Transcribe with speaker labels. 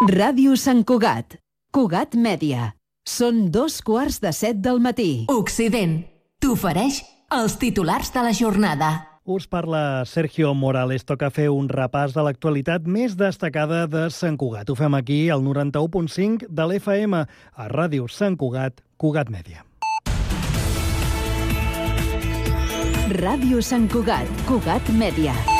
Speaker 1: Ràdio Sant Cugat. Cugat Mèdia. Són 2:15 del matí.
Speaker 2: Occident t'ofereix els titulars de la jornada.
Speaker 3: Us parla Sergio Morales. Toca fer un repàs de l'actualitat més destacada de Sant Cugat. Ho fem aquí al 91.5 de l'FM, a Ràdio Sant Cugat, Cugat Mèdia.
Speaker 1: Ràdio Sant Cugat, Cugat Mèdia.